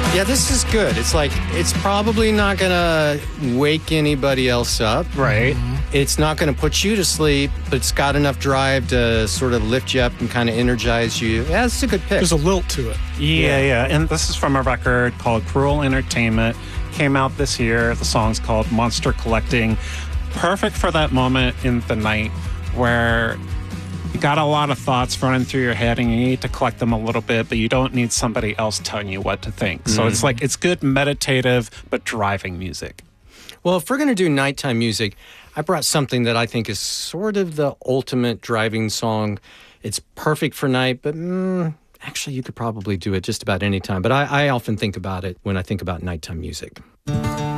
Yeah, this is good. It's like, it's probably not going to wake anybody else up. Right. It's not going to put you to sleep, but it's got enough drive to sort of lift you up and kind of energize you. Yeah, it's a good pick. There's a lilt to it. Yeah. And this is from a record called Cruel Entertainment. Came out this year. The song's called Monster Collecting. Perfect for that moment in the night where you got a lot of thoughts running through your head and you need to collect them a little bit, but you don't need somebody else telling you what to think. So it's like, it's good meditative, but driving music. Well, if we're going to do nighttime music, I brought something that I think is sort of the ultimate driving song. It's perfect for night, but actually you could probably do it just about any time. But I often think about it when I think about nighttime music.